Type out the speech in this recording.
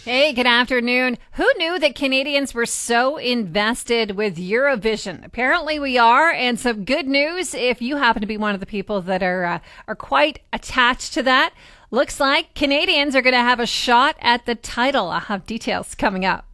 Hey, good afternoon. Who knew that Canadians were so invested with Eurovision? Apparently we are, and some good news if you happen to be one of the people that are quite attached to that. Looks like Canadians are going to have a shot at the title. I'll have details coming up.